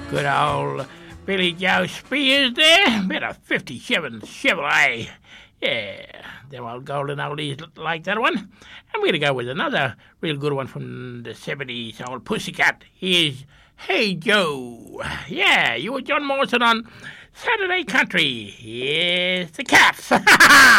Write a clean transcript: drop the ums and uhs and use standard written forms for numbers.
Good old Billy Joe Spears there. Bit of 57 Chevrolet. Yeah, them old golden oldies like that one. I'm going to go with another real good one from the 70s, old Pussycat. Here's Hey Joe. Yeah, you were John Morrison on Saturday Country. Here's the Cats.